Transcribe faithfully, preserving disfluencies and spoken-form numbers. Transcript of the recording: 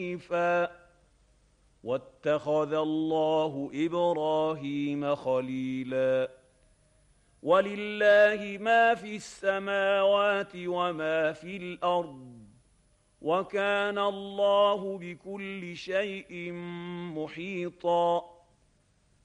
حنيفا واتخذ الله إبراهيم خليلا ولله ما في السماوات وما في الأرض وكان الله بكل شيء محيطا